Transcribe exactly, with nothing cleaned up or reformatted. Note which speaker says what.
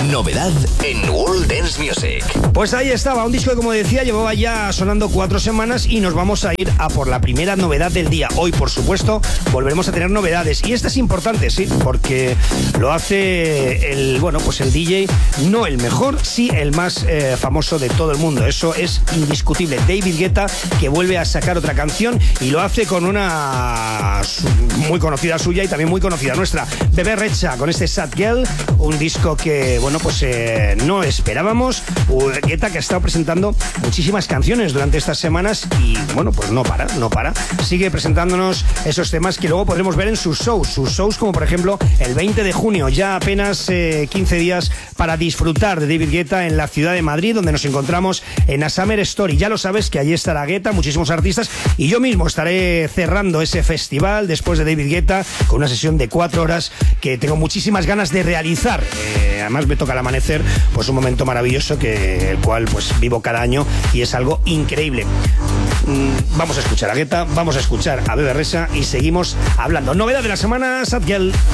Speaker 1: Novedad en World Dance Music.
Speaker 2: Pues ahí estaba, un disco que, como decía, llevaba ya sonando cuatro semanas y nos vamos a ir a por la primera novedad del día. Hoy, por supuesto, volveremos a tener novedades y esta es importante, sí, porque lo hace el, bueno, pues el D J, no el mejor, sí el más eh, famoso de todo el mundo. Eso es indiscutible. David Guetta, que vuelve a sacar otra canción y lo hace con una muy conocida suya y también muy conocida nuestra, Bebe Rexha, con este Sad Girl, un disco que, bueno, pues eh, no esperábamos. Guetta, que ha estado presentando muchísimas canciones durante estas semanas y, bueno, pues no para, no para. Sigue presentándonos esos temas que luego podremos ver en sus shows, sus shows como por ejemplo el veinte de junio, ya apenas eh, quince días para disfrutar de David Guetta en la ciudad de Madrid, donde nos encontramos en A Summer Story. Ya lo sabes que allí estará Guetta, muchísimos artistas, y yo mismo estaré cerrando ese festival después de David Guetta con una sesión de cuatro horas que tengo muchísimas ganas de realizar. Eh, además me toca al amanecer, pues un momento maravilloso que el cual pues vivo cada año y es algo increíble. Mm, vamos a escuchar a Guetta, vamos a escuchar a Bebe Rexha y seguimos hablando. Novedad de la semana, Sad Girl.